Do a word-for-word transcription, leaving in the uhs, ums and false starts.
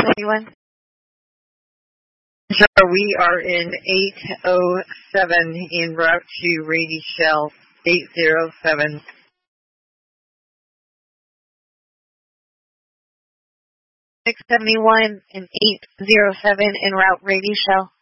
seventy-one. Sir, we are in eight oh seven en route to Rady Shell, eight oh seven. six seventy-one and eight oh seven en route Rady Shell.